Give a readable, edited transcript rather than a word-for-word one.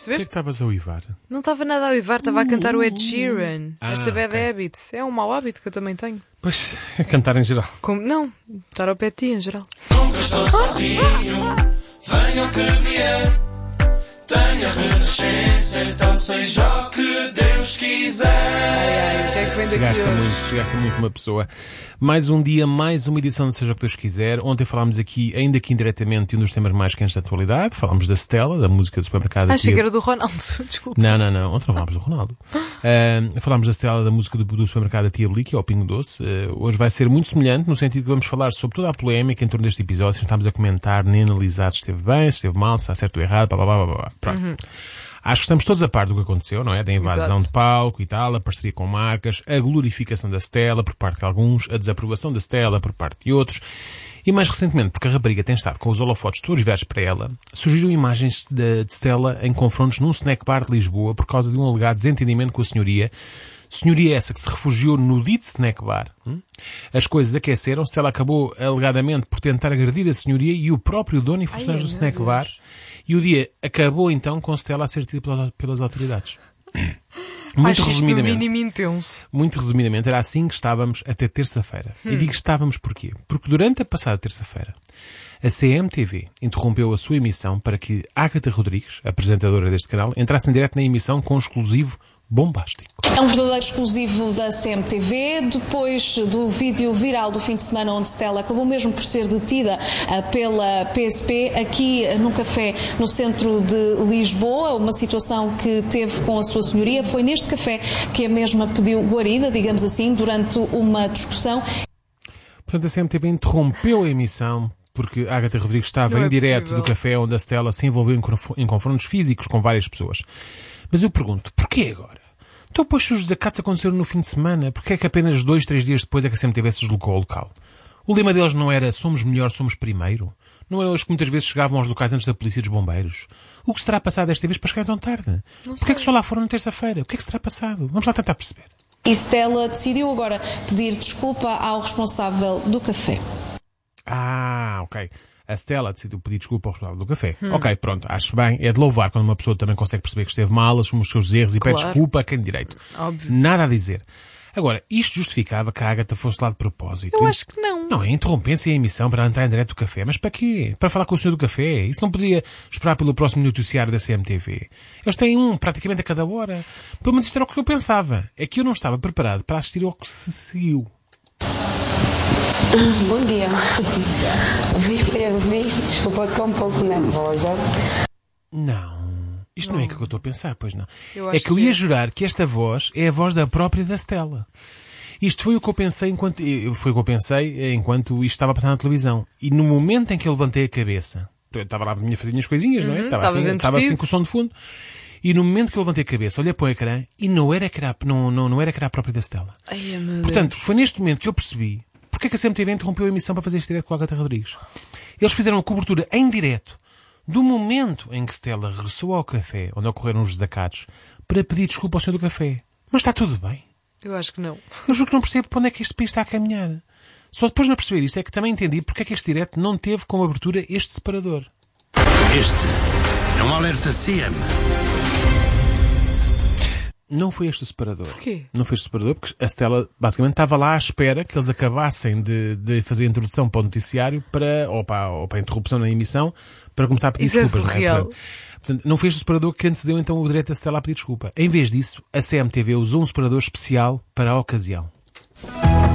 Percebeste? estavas a uivar? Não estava nada a uivar, estava a cantar o Ed Sheeran. Esta bad habit. É um mau hábito que eu também tenho. Pois, é cantar em geral. Não, estar ao pé de ti em geral. Nunca estou sozinho, venha o que vier. Tenha renascença, então seja o que Deus quiser. O que é que vem daqui Chegaste muito uma pessoa. Mais um dia, mais uma edição de Seja o que Deus quiser. Ontem falámos aqui, ainda que indiretamente, de um dos temas mais quentes da atualidade. Falámos da Stella, da música do supermercado. Achei que era do Ronaldo, desculpa. Não. Ontem não falámos do Ronaldo. Falámos da Stella, da música do supermercado da Tia Blique, ao Pingo Doce. Hoje vai ser muito semelhante, no sentido que vamos falar sobre toda a polémica em torno deste episódio. Se estamos a comentar, nem analisar se esteve bem, se esteve mal, se está certo ou errado, blá. Pronto. Acho que estamos todos a par do que aconteceu, não é? Da invasão de palco e tal, a parceria com marcas, a glorificação da Stella por parte de alguns, a desaprovação da Stella por parte de outros. E mais recentemente, porque a rapariga tem estado com os holofotes todos virados para ela, surgiram imagens de Stella em confrontos num snack bar de Lisboa por causa de um alegado desentendimento com a senhoria. Senhoria essa que se refugiou no dito snack bar. As coisas aqueceram-se, ela acabou alegadamente por tentar agredir a senhoria e o próprio dono e funcionários do snack bar. E o dia acabou então com Stella a ser detida pelas autoridades. Muito resumidamente. No mínimo intenso. Muito resumidamente, era assim que estávamos até terça-feira. E digo estávamos porquê? Porque durante a passada terça-feira, a CMTV interrompeu a sua emissão para que Ágata Rodrigues, apresentadora deste canal, entrasse em direto na emissão com um exclusivo bombástico. É um verdadeiro exclusivo da CMTV, depois do vídeo viral do fim de semana onde Stella acabou mesmo por ser detida pela PSP aqui no café no centro de Lisboa, uma situação que teve com a sua senhoria. Foi neste café que a mesma pediu guarida, digamos assim, durante uma discussão. Portanto, a CMTV interrompeu a emissão porque a Ágata Rodrigues estava em direto do café onde a Stella se envolveu em confrontos físicos com várias pessoas. Mas eu pergunto, porquê agora? Então, pois, se os desacatos aconteceram no fim de semana, porquê é que apenas 2, 3 dias depois é que a CMTV se deslocou ao local? O lema deles não era somos melhor, somos primeiro? Não eram os que muitas vezes chegavam aos locais antes da polícia e dos bombeiros? O que se terá passado desta vez para chegar tão tarde? Porquê é que só lá foram na terça-feira? O que é que se terá passado? Vamos lá tentar perceber. E Stella decidiu agora pedir desculpa ao responsável do café. Ok. A Stella decidiu pedir desculpa ao responsável do café. Ok, pronto, acho bem. É de louvar quando uma pessoa também consegue perceber que esteve mal, assume os seus erros e pede desculpa a quem de direito. Óbvio. Nada a dizer. Agora, isto justificava que a Ágata fosse lá de propósito. Eu acho que não. Não, interrompência a emissão para entrar em direto do café. Mas para quê? Para falar com o senhor do café? Isso não podia esperar pelo próximo noticiário da CMTV. Eles têm um, praticamente a cada hora. Pelo menos isto era o que eu pensava. É que eu não estava preparado para assistir ao que se seguiu. Bom dia. Desculpa, estou um pouco nervosa. Não. Isto não é aquilo que eu estou a pensar, pois não. É que eu ia jurar que esta voz é a voz da própria da Stella. Isto foi o que eu pensei enquanto isto estava a passar na televisão. E no momento em que eu levantei a cabeça, eu estava lá a fazer as minhas coisinhas, não é? Estava assim com o som de fundo. E no momento que eu levantei a cabeça, olhei para o ecrã e não era que era a própria da Stella. Portanto, foi neste momento que eu percebi porque é que a CMTV interrompeu a emissão para fazer este direto com a Ágata Rodrigues. Eles fizeram a cobertura em direto do momento em que Stella regressou ao café, onde ocorreram os desacatos, para pedir desculpa ao senhor do café. Mas está tudo bem. Eu acho que não. Eu juro que não percebo para onde é que este país está a caminhar. Só depois de perceber isto é que também entendi porque é que este direto não teve como abertura este separador. Este é um alerta CM. Não foi este o separador. Porquê? Não foi este o separador porque a Stella basicamente estava lá à espera que eles acabassem de fazer a introdução para o noticiário ou para a interrupção na emissão para começar a pedir desculpas. Surreal. Portanto, não foi este o separador que antecedeu então o direito da Stella a pedir desculpa. Em vez disso, a CMTV usou um separador especial para a ocasião.